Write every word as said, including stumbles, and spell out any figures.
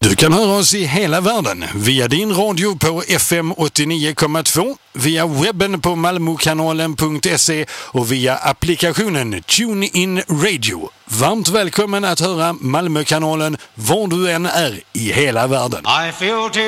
Du kan höra oss i hela världen via din radio på F M åttionio komma två, via webben på malmokanalen punkt se och via applikationen TuneIn Radio. Varmt välkommen att höra Malmökanalen var du än är i hela världen. I feel